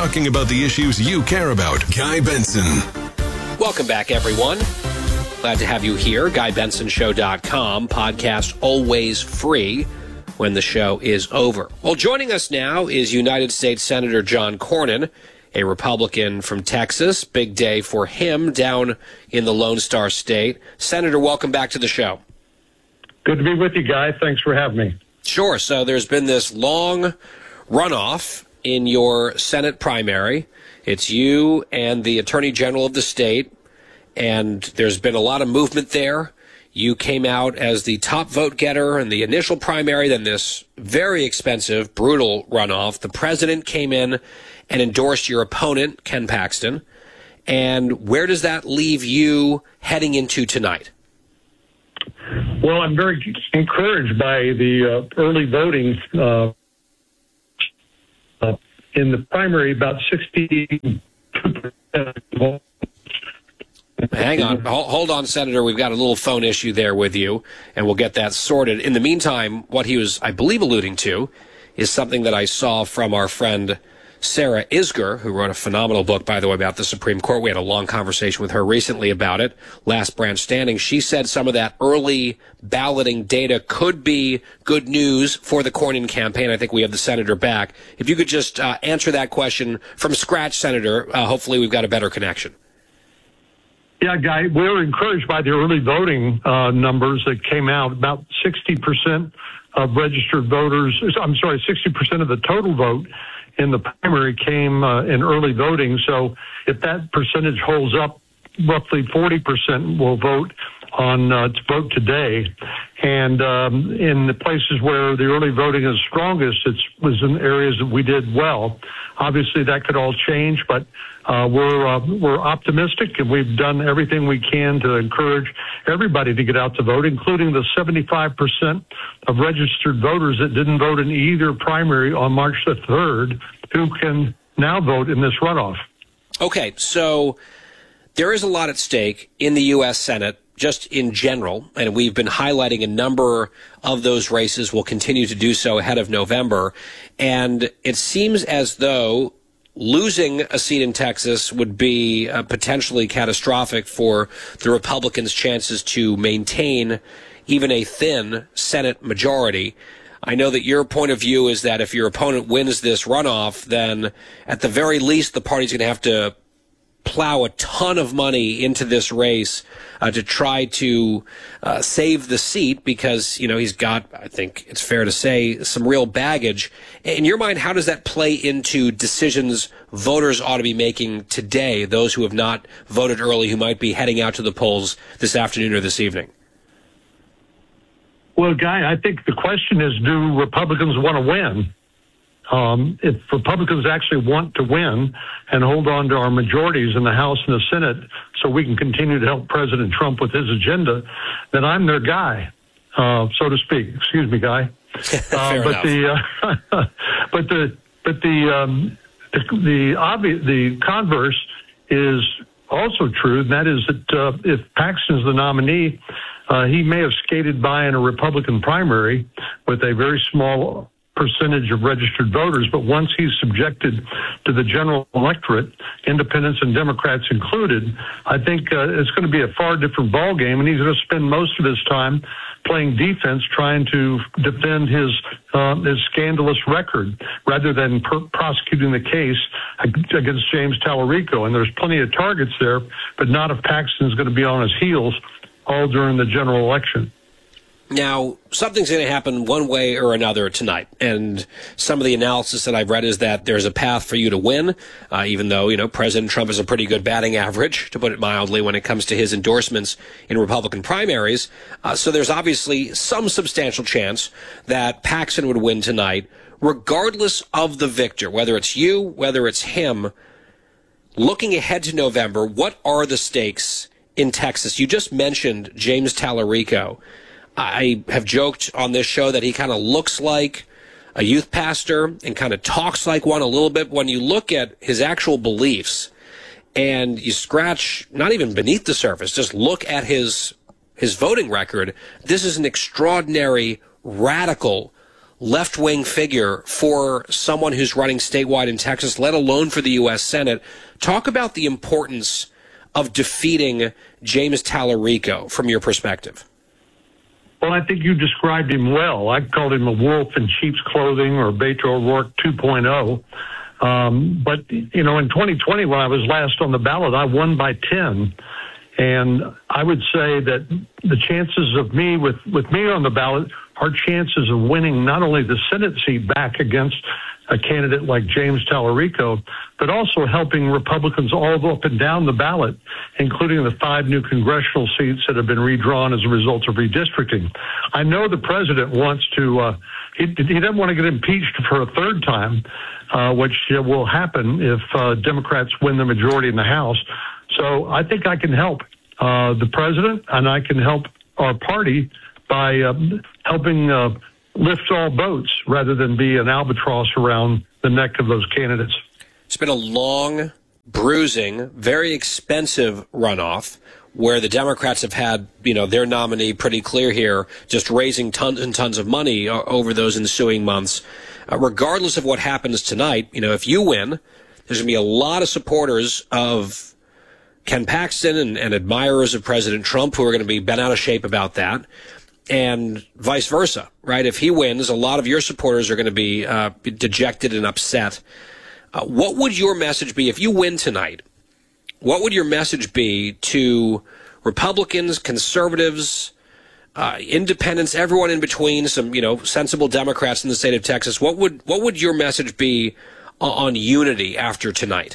talking about the issues you care about. Guy Benson. Welcome back, everyone. Glad to have you here. GuyBensonShow.com. Podcast always free when the show is over. Well, joining us now is United States Senator John Cornyn, a Republican from Texas. Big day for him down in the Lone Star State. Senator, welcome back to the show. Good to be with you, Guy. Thanks for having me. Sure. So there's been this long runoff in your Senate primary. It's you and the Attorney General of the state, and there's been a lot of movement there. You came out as the top vote getter in the initial primary, then this very expensive, brutal runoff. The president came in and endorsed your opponent, Ken Paxton. And where does that leave you heading into tonight? Well, I'm very encouraged by the early voting in the primary. About 62%. Hang on. Hold on, Senator. We've got a little phone issue there with you, and we'll get that sorted. In the meantime, what he was, I believe, alluding to is something that I saw from our friend Sarah Isgur, who wrote a phenomenal book, by the way, about the Supreme Court. We had a long conversation with her recently about it, Last Branch Standing. She said some of that early balloting data could be good news for the Cornyn campaign. I think we have the senator back. If you could just answer that question from scratch, Senator, hopefully we've got a better connection. Yeah, Guy, we were encouraged by the early voting numbers that came out. About 60% of registered voters, 60% of the total vote in the primary came in early voting. So if that percentage holds up, roughly 40% will vote on to vote today. And in the places where the early voting is strongest, it was in areas that we did well. Obviously, that could all change, but we're optimistic, and we've done everything we can to encourage everybody to get out to vote, including the 75% of registered voters that didn't vote in either primary on March the 3rd, who can now vote in this runoff. Okay, so there is a lot at stake in the U.S. Senate, just in general, and we've been highlighting a number of those races. We'll continue to do so ahead of November. And it seems as though losing a seat in Texas would be potentially catastrophic for the Republicans' chances to maintain even a thin Senate majority. I know that your point of view is that if your opponent wins this runoff, then at the very least the party's going to have to plow a ton of money into this race to try to save the seat because, you know, he's got, I think it's fair to say, some real baggage. In your mind, how does that play into decisions voters ought to be making today, those who have not voted early, who might be heading out to the polls this afternoon or this evening? Well, Guy, I think the question is, do Republicans want to win? If Republicans actually want to win and hold on to our majorities in the House and the Senate so we can continue to help President Trump with his agenda, then I'm their guy, so to speak. Excuse me, Guy. The converse is also true, and that is that if Paxton's the nominee, he may have skated by in a Republican primary with a very small percentage of registered voters, but once he's subjected to the general electorate, independents and Democrats included, I think it's going to be a far different ballgame, and he's going to spend most of his time playing defense, trying to defend his scandalous record rather than prosecuting the case against James Tallarico. And there's plenty of targets there, but not if Paxton's going to be on his heels all during the general election. Now, something's going to happen one way or another tonight, and some of the analysis that I've read is that there's a path for you to win, even though, you know, President Trump has a pretty good batting average, to put it mildly, when it comes to his endorsements in Republican primaries. So there's obviously some substantial chance that Paxton would win tonight, regardless of the victor, whether it's you, whether it's him. Looking ahead to November, what are the stakes in Texas? You just mentioned James Tallarico. I have joked on this show that he kind of looks like a youth pastor and kind of talks like one a little bit. When you look at his actual beliefs and you scratch, not even beneath the surface, just look at his voting record, this is an extraordinary, radical, left-wing figure for someone who's running statewide in Texas, let alone for the U.S. Senate. Talk about the importance of defeating James Tallarico from your perspective. Well, I think you described him well. I called him a wolf in sheep's clothing, or Beto O'Rourke 2.0. But, you know, in 2020, when I was last on the ballot, I won by 10. And I would say that the chances of me, with me on the ballot, our chances of winning not only the Senate seat back against a candidate like James Tallarico, but also helping Republicans all up and down the ballot, including the 5 new congressional seats that have been redrawn as a result of redistricting. I know the president wants to, he doesn't want to get impeached for a third time, which will happen if Democrats win the majority in the House. So I think I can help the president, and I can help our party by helping lift all boats rather than be an albatross around the neck of those candidates. It's been a long, bruising, very expensive runoff where the Democrats have had, you know, their nominee pretty clear here, just raising tons and tons of money over those ensuing months. Regardless of what happens tonight, you know, if you win, there's going to be a lot of supporters of Ken Paxton and admirers of President Trump who are going to be bent out of shape about that. And vice versa, right? If he wins, a lot of your supporters are going to be dejected and upset. What would your message be if you win tonight? What would your message be to Republicans, conservatives, independents, everyone in between, some, you know, sensible Democrats in the state of Texas? What would your message be on unity after tonight?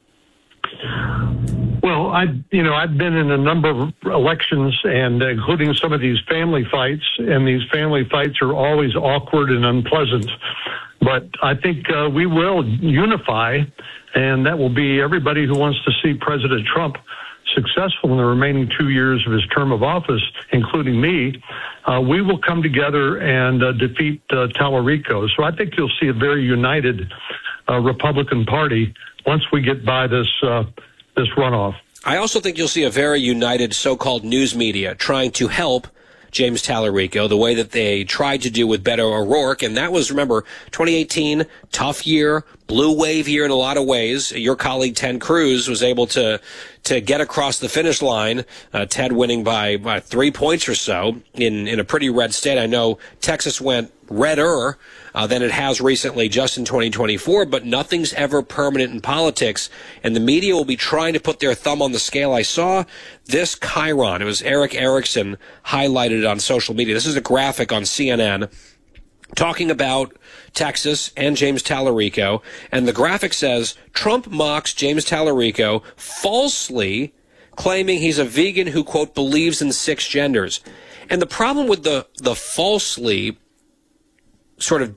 Well, I've been in a number of elections, and including some of these family fights, and these family fights are always awkward and unpleasant. But I think we will unify, and that will be everybody who wants to see President Trump successful in the remaining 2 years of his term of office, including me. We will come together and defeat Tallarico. So I think you'll see a very united Republican Party once we get by this runoff. I also think you'll see a very united so-called news media trying to help James Tallarico the way that they tried to do with Beto O'Rourke. And that was, remember, 2018, tough year, blue wave year in a lot of ways. Your colleague, Ted Cruz, was able to get across the finish line, Ted winning by 3 points or so in a pretty red state. I know Texas went redder than it has recently just in 2024, but nothing's ever permanent in politics, and the media will be trying to put their thumb on the scale. I saw this chyron. It was Eric Erickson highlighted it on social media. This is a graphic on CNN talking about Texas and James Tallarico, and the graphic says, Trump mocks James Tallarico, falsely claiming he's a vegan who, quote, believes in 6 genders. And the problem with the falsely sort of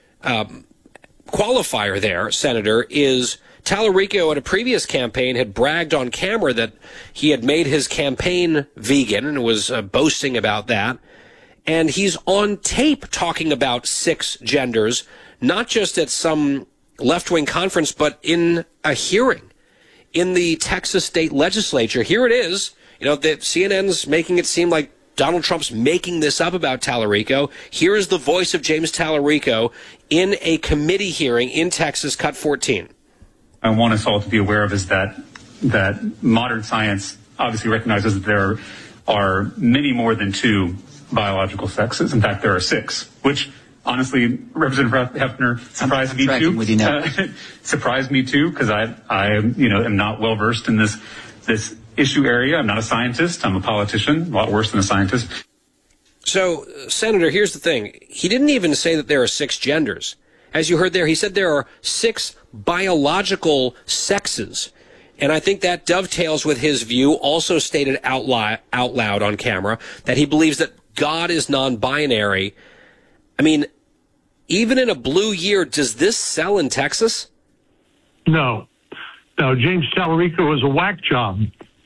qualifier there, Senator, is Tallarico at a previous campaign had bragged on camera that he had made his campaign vegan and was boasting about that. And he's on tape talking about 6 genders, not just at some left-wing conference, but in a hearing in the Texas state legislature. Here it is. You know, that CNN's making it seem like Donald Trump's making this up about Tallarico. Here is the voice of James Tallarico in a committee hearing in Texas, cut 14. I want us all to be aware of is that modern science obviously recognizes that there are many more than 2 biological sexes. In fact, there are 6, which honestly, Representative Hefner surprised me too. Surprised me too, because I am not well versed in this issue area. I'm not a scientist. I'm a politician, a lot worse than a scientist. So, Senator, here's the thing. He didn't even say that there are 6 genders. As you heard there, he said there are 6 biological sexes. And I think that dovetails with his view, also stated out loud on camera, that he believes that God is non-binary. I mean, even in a blue year, does this sell in Texas? No. James Tallarico is a whack job.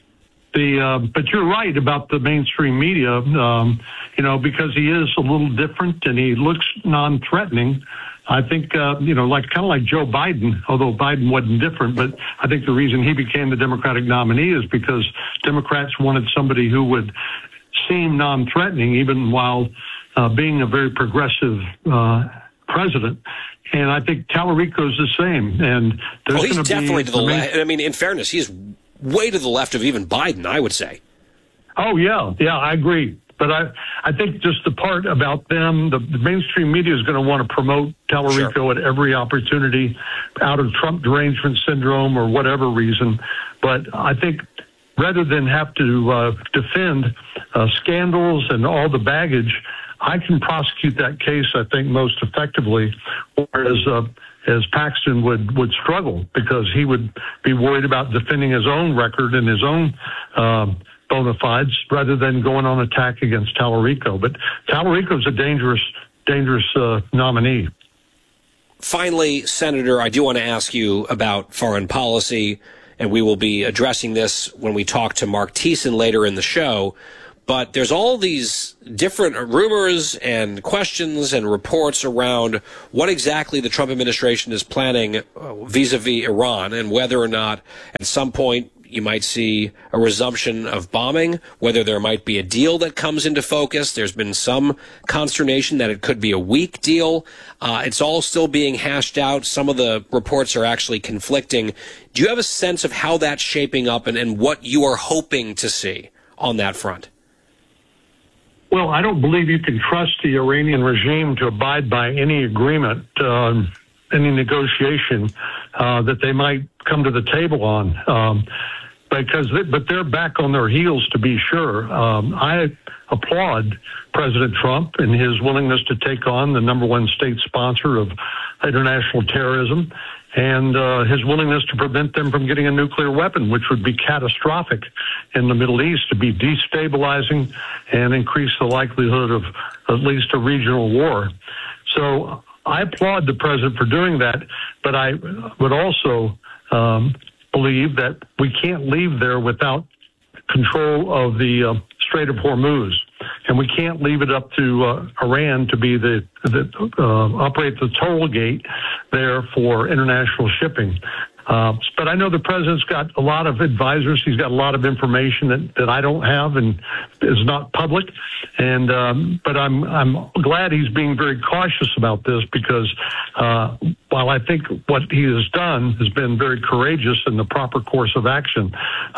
But you're right about the mainstream media, because he is a little different and he looks non-threatening. I think, kind of like Joe Biden, although Biden wasn't different, but I think the reason he became the Democratic nominee is because Democrats wanted somebody who would seem non-threatening, even while being a very progressive president. And I think Tallarico's the same. And there's he's definitely to the left. I mean, in fairness, he's way to the left of even Biden, I would say. Oh, yeah. Yeah, I agree. But I think just the part about them, the mainstream media is going to want to promote Tallarico at every opportunity out of Trump derangement syndrome or whatever reason. But I think rather than have to defend scandals and all the baggage, I can prosecute that case, I think, most effectively, whereas as Paxton would struggle because he would be worried about defending his own record and his own bona fides rather than going on attack against Tallarico. But Tallarico's a dangerous nominee. Finally, Senator, I do want to ask you about foreign policy, and we will be addressing this when we talk to Mark Thiessen later in the show. But there's all these different rumors and questions and reports around what exactly the Trump administration is planning vis-a-vis Iran and whether or not at some point you might see a resumption of bombing, whether there might be a deal that comes into focus. There's been some consternation that it could be a weak deal. It's all still being hashed out. Some of the reports are actually conflicting. Do you have a sense of how that's shaping up and what you are hoping to see on that front? Well, I don't believe you can trust the Iranian regime to abide by any agreement, any negotiation that they might come to the table on. But they're back on their heels, to be sure. I applaud President Trump and his willingness to take on the number one state sponsor of international terrorism and his willingness to prevent them from getting a nuclear weapon, which would be catastrophic in the Middle East, to be destabilizing and increase the likelihood of at least a regional war. So I applaud the president for doing that, but I would also believe that we can't leave there without control of the Strait of Hormuz, and we can't leave it up to Iran to be operate the toll gate there for international shipping. But I know the president's got a lot of advisors. He's got a lot of information that I don't have and is not public. And but I'm glad he's being very cautious about this because while I think what he has done has been very courageous in the proper course of action,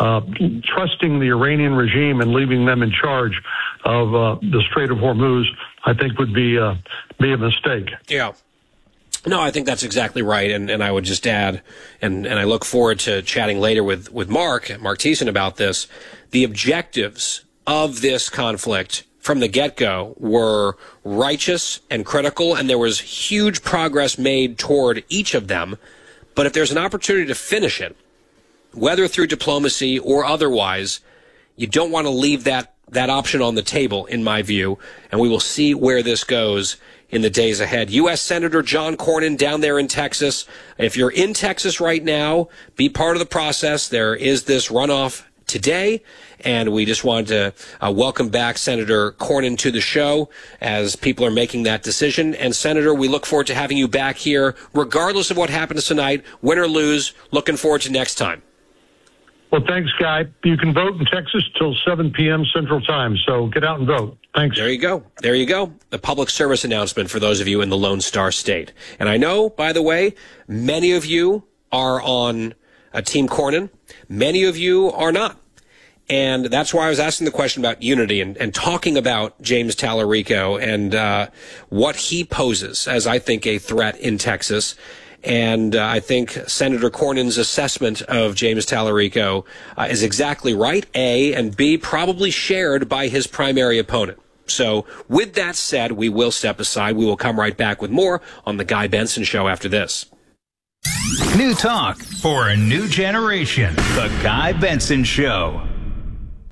trusting the Iranian regime and leaving them in charge of the Strait of Hormuz, I think would be a mistake. Yeah. No, I think that's exactly right, and I would just add, and I look forward to chatting later with Mark Thiessen about this. The objectives of this conflict from the get-go were righteous and critical, and there was huge progress made toward each of them. But if there's an opportunity to finish it, whether through diplomacy or otherwise, you don't want to leave that option on the table, in my view, and we will see where this goes in the days ahead. U.S. Senator John Cornyn down there in Texas. If you're in Texas right now, be part of the process. There is this runoff today, and we just wanted to welcome back Senator Cornyn to the show as people are making that decision. And Senator, we look forward to having you back here, regardless of what happens tonight, win or lose. Looking forward to next time. Well, thanks, Guy. You can vote in Texas till 7 p.m. Central Time, so get out and vote. Thanks. There you go. There you go. The public service announcement for those of you in the Lone Star State. And I know, by the way, many of you are on Team Cornyn. Many of you are not. And that's why I was asking the question about unity and talking about James Tallarico and what he poses as, I think, a threat in Texas. And I think Senator Cornyn's assessment of James Tallarico is exactly right, A, and B, probably shared by his primary opponent. So with that said, we will step aside. We will come right back with more on The Guy Benson Show after this. New talk for a new generation. The Guy Benson Show.